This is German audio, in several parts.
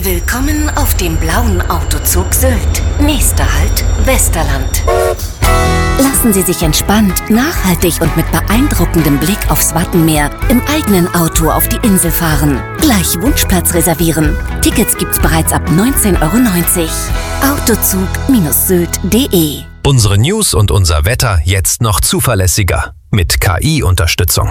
Willkommen auf dem blauen Autozug Sylt. Nächster Halt, Westerland. Lassen Sie sich entspannt, nachhaltig und mit beeindruckendem Blick aufs Wattenmeer im eigenen Auto auf die Insel fahren. Gleich Wunschplatz reservieren. Tickets gibt's bereits ab 19,90 €. Autozug-sylt.de. Unsere News und unser Wetter jetzt noch zuverlässiger. Mit KI-Unterstützung.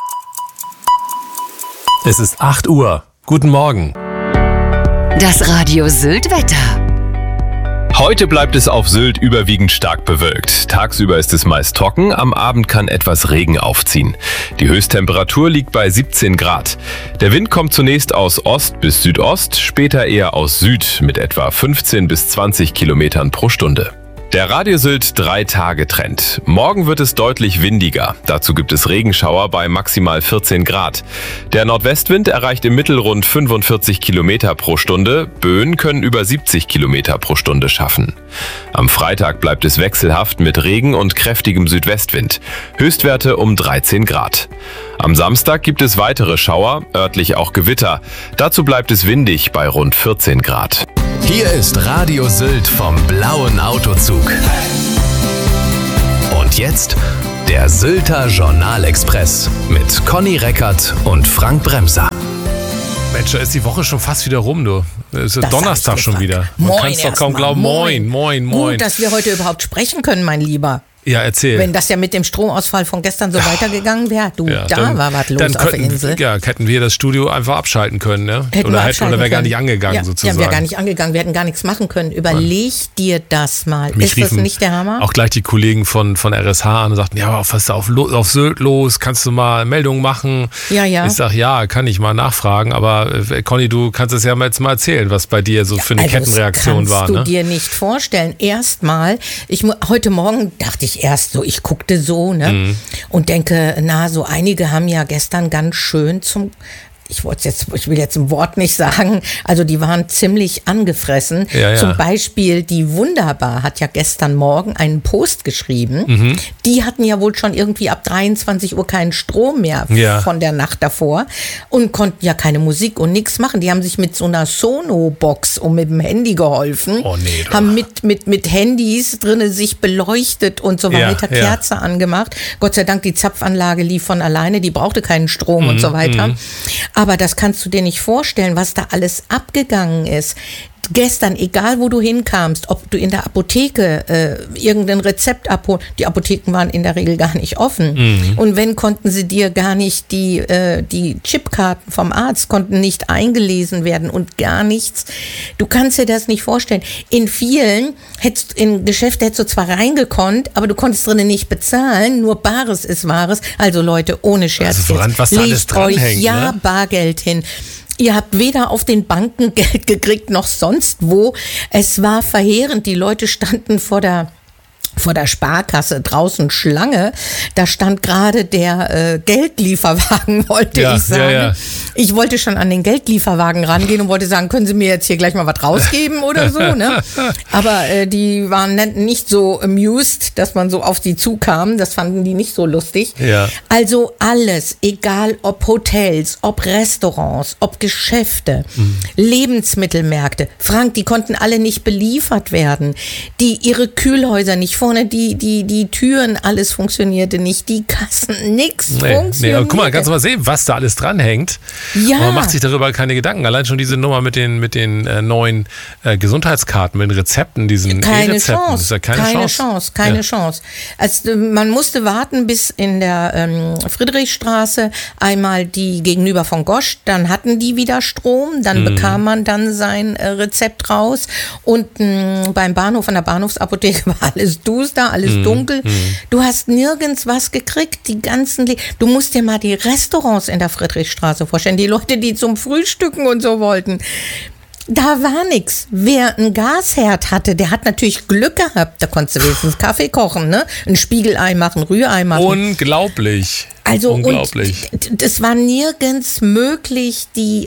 Es ist 8 Uhr. Guten Morgen. Das Radio Sylt Wetter. Heute bleibt es auf Sylt überwiegend stark bewölkt. Tagsüber ist es meist trocken, am Abend kann etwas Regen aufziehen. Die Höchsttemperatur liegt bei 17 Grad. Der Wind kommt zunächst aus Ost bis Südost, später eher aus Süd mit etwa 15 bis 20 Kilometern pro Stunde. Der Radio Sylt 3-Tage-Trend. Morgen wird es deutlich windiger. Dazu gibt es Regenschauer bei maximal 14 Grad. Der Nordwestwind erreicht im Mittel rund 45 Kilometer pro Stunde. Böen können über 70 Kilometer pro Stunde schaffen. Am Freitag bleibt es wechselhaft mit Regen und kräftigem Südwestwind. Höchstwerte um 13 Grad. Am Samstag gibt es weitere Schauer, örtlich auch Gewitter. Dazu bleibt es windig bei rund 14 Grad. Hier ist Radio Sylt vom blauen Autozug. Und jetzt der Sylter Journalexpress mit Conny Reckert und Frank Bremser. Mensch, da ist die Woche schon fast wieder rum, du. Es ist Das Donnerstag schon wieder. Man kann es doch kaum glauben. Moin. Gut, dass wir heute überhaupt sprechen können, mein Lieber. Ja, erzähl. Wenn das ja mit dem Stromausfall von gestern so weitergegangen wäre, war was los auf der Insel. Ja, hätten wir das Studio einfach abschalten können, ne? Oder wäre gar nicht angegangen, sozusagen. Ja, wäre gar nicht angegangen, wir hätten gar nichts machen können. Überleg dir das mal. Ist das nicht der Hammer? Auch gleich die Kollegen von RSH an und sagten, ja, was ist da auf Sylt los? Kannst du mal Meldungen machen? Ja. Ich sag, ja, kann ich mal nachfragen, aber Conny, du kannst es ja jetzt mal erzählen, was bei dir so für eine Kettenreaktion war. Das kannst du dir nicht vorstellen. Erstmal, heute Morgen dachte ich erst so, ich guckte so, ne? Und denke, so einige haben ja gestern ganz schön ich will jetzt ein Wort nicht sagen, also die waren ziemlich angefressen. Ja. Zum Beispiel die Wunderbar hat ja gestern Morgen einen Post geschrieben. Die hatten ja wohl schon irgendwie ab 23 Uhr keinen Strom mehr von der Nacht davor und konnten ja keine Musik und nichts machen. Die haben sich mit so einer Sono-Box und mit dem Handy geholfen. Oh nee, haben mit Handys drinnen sich beleuchtet und so weiter, Kerze angemacht. Gott sei Dank, die Zapfanlage lief von alleine, die brauchte keinen Strom und so weiter. Aber das kannst du dir nicht vorstellen, was da alles abgegangen ist. Gestern, egal wo du hinkamst, ob du in der Apotheke irgendein Rezept abholen, die Apotheken waren in der Regel gar nicht offen. Und wenn, konnten sie dir gar nicht, die Chipkarten vom Arzt konnten nicht eingelesen werden und gar nichts. Du kannst dir das nicht vorstellen. In vielen Geschäfte hättest du zwar reingekonnt, aber du konntest drinnen nicht bezahlen, nur Bares ist Wahres. Also Leute, ohne Scherz, also was da alles dranhängt, ne? Bargeld hin. Ihr habt weder auf den Banken Geld gekriegt noch sonst wo. Es war verheerend. Die Leute standen vor der Sparkasse draußen Schlange. Da stand gerade der Geldlieferwagen, wollte ich sagen. Ja. Ich wollte schon an den Geldlieferwagen rangehen und wollte sagen, können Sie mir jetzt hier gleich mal was rausgeben oder so, ne? Aber die waren nicht so amused, dass man so auf die zukam. Das fanden die nicht so lustig. Ja. Also alles, egal ob Hotels, ob Restaurants, ob Geschäfte, Lebensmittelmärkte. Frank, die konnten alle nicht beliefert werden. Ihre Kühlhäuser nicht vorne, die Türen, alles funktionierte nicht, die Kassen, nix funktionierte. Nee, aber guck mal, kannst du mal sehen, was da alles dranhängt. Ja. Man macht sich darüber keine Gedanken. Allein schon diese Nummer mit den neuen Gesundheitskarten, mit den Rezepten, diesen E-Rezepten. Das ist ja keine Chance. Also, man musste warten bis in der Friedrichstraße einmal die gegenüber von Gosch, dann hatten die wieder Strom, dann bekam man dann sein Rezept raus und beim Bahnhof, an der Bahnhofsapotheke war alles duster, alles dunkel. Du hast nirgends was gekriegt, du musst dir mal die Restaurants in der Friedrichstraße vorstellen, die Leute, die zum Frühstücken und so wollten. Da war nix. Wer einen Gasherd hatte, der hat natürlich Glück gehabt. Da konntest du wenigstens Kaffee kochen, ne? Ein Spiegelei machen, Rührei machen. Unglaublich. Also, unglaublich. Und es war nirgends möglich, die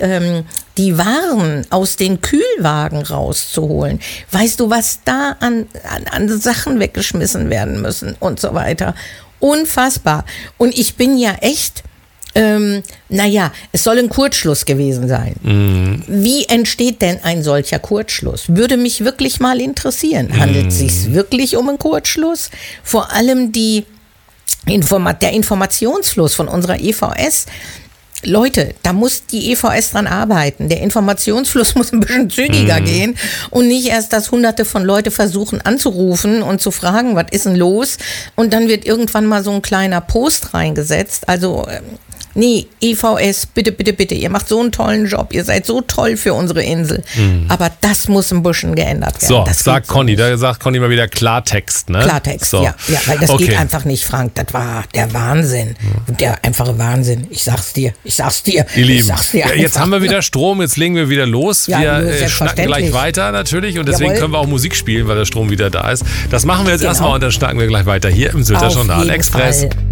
Waren aus den Kühlwagen rauszuholen. Weißt du, was da an Sachen weggeschmissen werden müssen und so weiter? Unfassbar. Und ich bin ja echt Es soll ein Kurzschluss gewesen sein. Wie entsteht denn ein solcher Kurzschluss? Würde mich wirklich mal interessieren. Handelt es sich wirklich um einen Kurzschluss? Vor allem der Informationsfluss von unserer EVS. Leute, da muss die EVS dran arbeiten. Der Informationsfluss muss ein bisschen zügiger gehen und nicht erst, dass Hunderte von Leute versuchen anzurufen und zu fragen, was ist denn los? Und dann wird irgendwann mal so ein kleiner Post reingesetzt. Also nee, EVS, bitte, bitte, bitte, ihr macht so einen tollen Job, ihr seid so toll für unsere Insel. Aber das muss ein bisschen bisschen geändert werden. So, das sagt Conny, da sagt Conny mal wieder Klartext, ne? Klartext, ja, weil das geht einfach nicht, Frank, das war der Wahnsinn, der einfache Wahnsinn, ich sag's dir. Ihr Lieben, jetzt haben wir wieder Strom, jetzt legen wir wieder los, wir schnacken gleich weiter natürlich und deswegen können wir auch Musik spielen, weil der Strom wieder da ist. Das machen wir jetzt erstmal und dann schnacken wir gleich weiter hier im Sylter Journal Express.